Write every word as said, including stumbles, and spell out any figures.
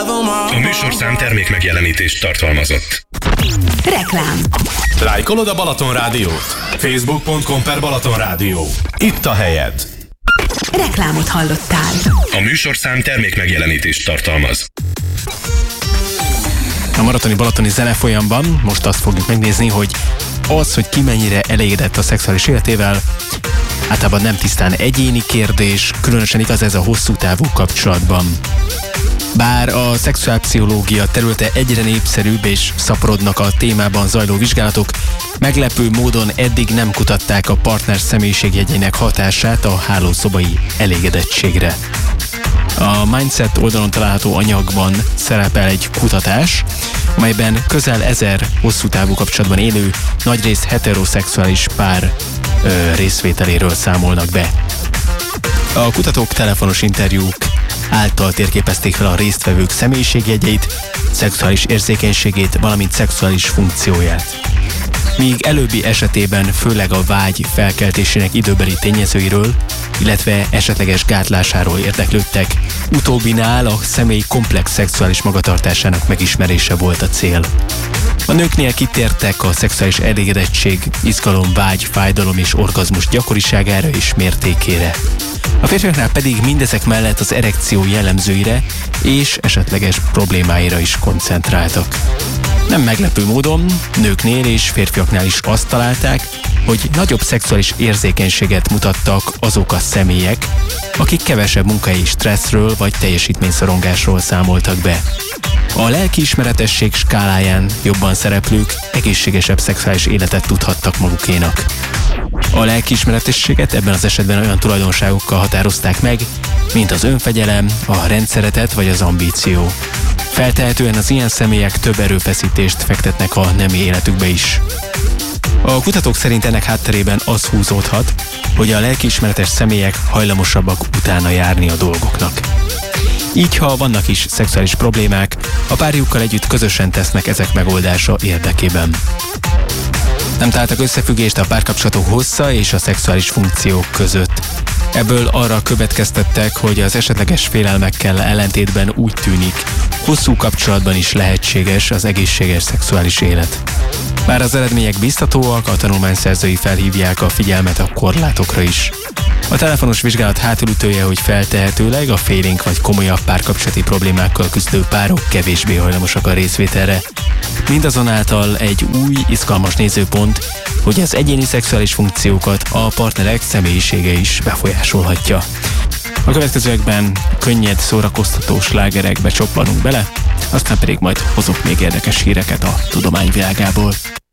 A műsorszám termék megjelenítést tartalmazott. Reklám. Lájkolod a Balaton Rádiót? facebook pont com per Balaton Rádió. Itt a helyed. Reklámot hallottál. A műsorszám termék megjelenítést tartalmaz. A maratoni balatoni zenefolyamban most azt fogjuk megnézni, hogy az, hogy ki mennyire elégedett a szexuális életével, általában nem tisztán egyéni kérdés, különösen igaz ez a hosszú távú kapcsolatban. Bár a szexuálpszichológia területe egyre népszerűbb és szaporodnak a témában zajló vizsgálatok, meglepő módon eddig nem kutatták a partner személyiségjegyének hatását a hálószobai elégedettségre. A Mindset oldalon található anyagban szerepel egy kutatás, amelyben közel ezer hosszú távú kapcsolatban élő, nagyrészt heteroszexuális pár ö, részvételéről számolnak be. A kutatók telefonos interjúk által térképezték fel a résztvevők személyiségjegyeit, szexuális érzékenységét, valamint szexuális funkcióját. Míg előbbi esetében főleg a vágy felkeltésének időbeli tényezőiről, illetve esetleges gátlásáról érdeklődtek, utóbbinál a személy komplex szexuális magatartásának megismerése volt a cél. A nőknél kitértek a szexuális elégedettség, izgalom, vágy, fájdalom és orgazmus gyakoriságára és mértékére. A férfiaknál pedig mindezek mellett az erekció jellemzőire és esetleges problémáira is koncentráltak. Nem meglepő módon nőknél és férfiaknál is azt találták, hogy nagyobb szexuális érzékenységet mutattak azok a személyek, akik kevesebb munkai stresszről vagy teljesítményszorongásról számoltak be. A lelkiismeretesség skáláján jobban szereplők egészségesebb szexuális életet tudhattak magukénak. A lelkiismeretességet ebben az esetben olyan tulajdonságokkal határozták meg, mint az önfegyelem, a rendszeretet vagy az ambíció. Feltehetően az ilyen személyek több erőfeszítést fektetnek a nemi életükbe is. A kutatók szerint ennek hátterében az húzódhat, hogy a lelkiismeretes személyek hajlamosabbak utána járni a dolgoknak. Így, ha vannak is szexuális problémák, a párjukkal együtt közösen tesznek ezek megoldása érdekében. Nem találtak összefüggést a párkapcsolatok hossza és a szexuális funkciók között. Ebből arra következtettek, hogy az esetleges félelmekkel ellentétben úgy tűnik, hosszú kapcsolatban is lehetséges az egészséges szexuális élet. Bár az eredmények biztatóak, a tanulmány szerzői felhívják a figyelmet a korlátokra is. A telefonos vizsgálat hátulütője, hogy feltehetőleg a félénk vagy komolyabb párkapcsolati problémákkal küzdő párok kevésbé hajlamosak a részvételre. Mindazonáltal egy új, izgalmas nézőpont, hogy az egyéni szexuális funkciókat a partnerek személyisége is befolyásolhatja. A következőekben könnyed, szórakoztató slágerekbe csoppanunk bele, aztán pedig majd hozok még érdekes híreket a tudományvilágából.